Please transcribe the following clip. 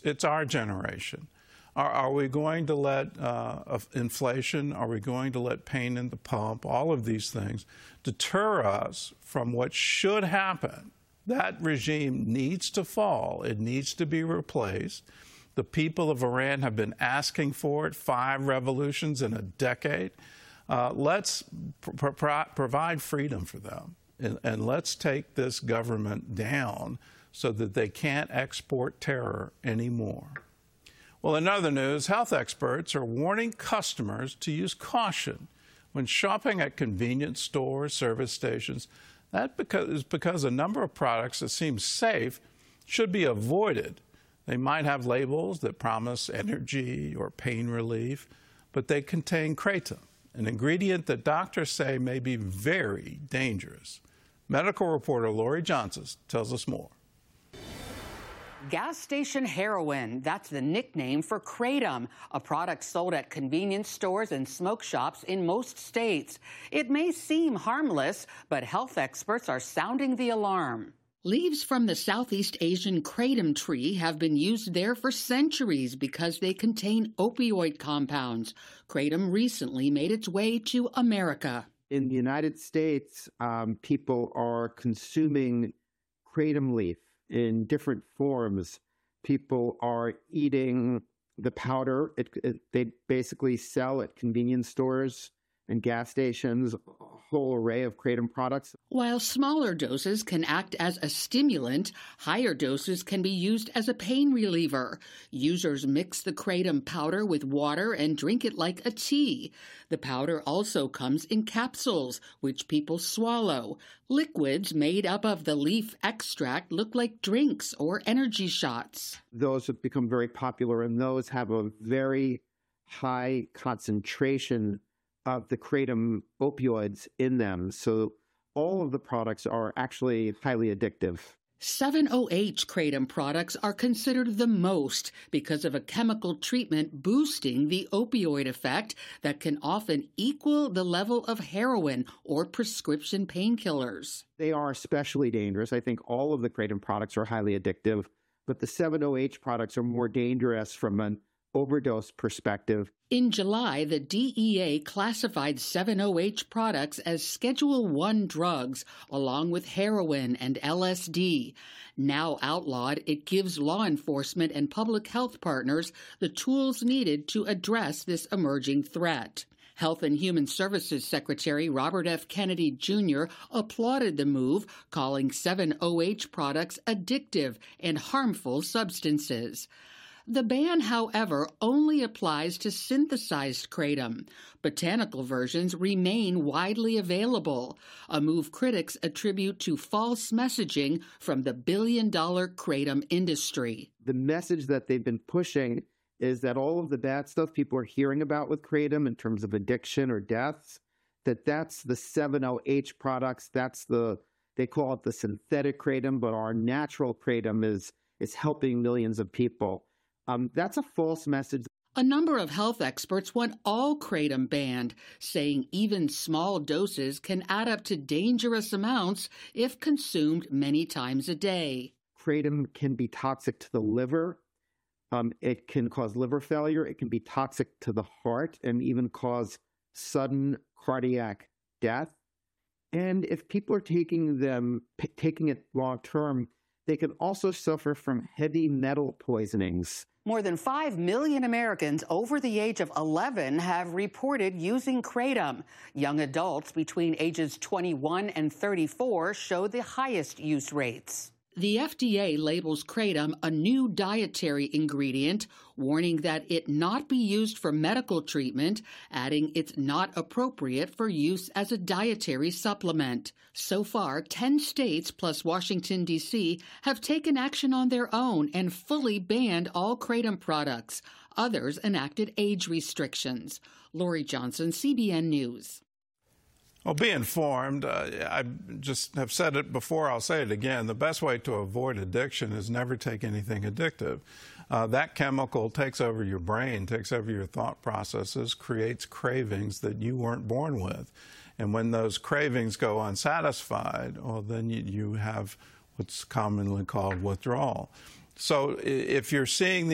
it's our generation. Are we going to let inflation, are we going to let pain in the pump, all of these things, deter us from what should happen? That regime needs to fall. It needs to be replaced. The people of Iran have been asking for it, 5 revolutions in a decade. Let's provide freedom for them, and let's take this government down so that they can't export terror anymore. Well, in other news, health experts are warning customers to use caution when shopping at convenience stores, service stations. That is because a number of products that seem safe should be avoided. They might have labels that promise energy or pain relief, but they contain kratom, an ingredient that doctors say may be very dangerous. Medical reporter Lori Johnson tells us more. Gas station heroin, that's the nickname for kratom, a product sold at convenience stores and smoke shops in most states. It may seem harmless, but health experts are sounding the alarm. Leaves from the Southeast Asian kratom tree have been used there for centuries because they contain opioid compounds. Kratom recently made its way to America. In the United States, people are consuming kratom leaf in different forms. People are eating the powder. They basically sell at convenience stores and gas stations a whole array of kratom products. While smaller doses can act as a stimulant, higher doses can be used as a pain reliever. Users mix the kratom powder with water and drink it like a tea. The powder also comes in capsules, which people swallow. Liquids made up of the leaf extract look like drinks or energy shots. Those have become very popular, and those have a very high concentration of the kratom opioids in them. So all of the products are actually highly addictive. 7-OH kratom products are considered the most because of a chemical treatment boosting the opioid effect that can often equal the level of heroin or prescription painkillers. They are especially dangerous. I think all of the kratom products are highly addictive, but the 7-OH products are more dangerous from an overdose perspective. In July, the DEA classified 7-OH products as Schedule I drugs, along with heroin and LSD. Now outlawed, it gives law enforcement and public health partners the tools needed to address this emerging threat. Health and Human Services Secretary Robert F. Kennedy Jr. applauded the move, calling 7-OH products addictive and harmful substances. The ban, however, only applies to synthesized kratom. Botanical versions remain widely available, a move critics attribute to false messaging from the billion-dollar kratom industry. The message that they've been pushing is that all of the bad stuff people are hearing about with kratom in terms of addiction or deaths, that's the 7-OH products, they call it the synthetic kratom, but our natural kratom is helping millions of people. That's a false message. A number of health experts want all kratom banned, saying even small doses can add up to dangerous amounts if consumed many times a day. Kratom can be toxic to the liver. It can cause liver failure. It can be toxic to the heart and even cause sudden cardiac death. And if people are taking it long term, they can also suffer from heavy metal poisonings. More than 5 million Americans over the age of 11 have reported using kratom. Young adults between ages 21 and 34 show the highest use rates. The FDA labels kratom a new dietary ingredient, warning that it not be used for medical treatment, adding it's not appropriate for use as a dietary supplement. So far, 10 states plus Washington, D.C. have taken action on their own and fully banned all kratom products. Others enacted age restrictions. Lori Johnson, CBN News. Well, be informed. I just have said it before, I'll say it again. The best way to avoid addiction is never take anything addictive. That chemical takes over your brain, takes over your thought processes, creates cravings that you weren't born with. And when those cravings go unsatisfied, well, then you have what's commonly called withdrawal. So if you're seeing